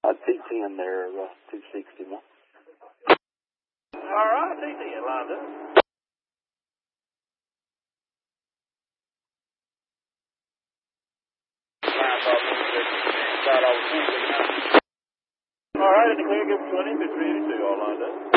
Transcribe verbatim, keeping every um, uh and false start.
Uh, T ten there, uh, two sixty-one. All right, T ten lined up. All right, in the clear, give twenty, fifty, two, all lined up.